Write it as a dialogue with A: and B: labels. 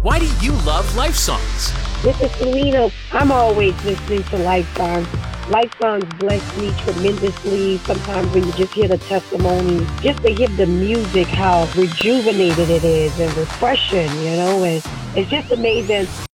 A: Why do you love Life Songs?
B: This is Selena. I'm always listening to Life Songs. Life Songs bless me tremendously. Sometimes when you just hear the testimony, just to hear the music, how rejuvenated it is and refreshing, and it's just amazing.